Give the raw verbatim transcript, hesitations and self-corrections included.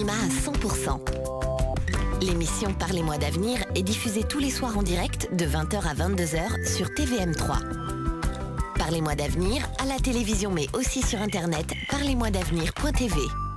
cinéma à cent pour cent. L'émission Parlez-moi d'avenir est diffusée tous les soirs en direct de vingt heures à vingt-deux heures sur T V M trois. Parlez-moi d'avenir à la télévision mais aussi sur internet parlez moi d'avenir point t v.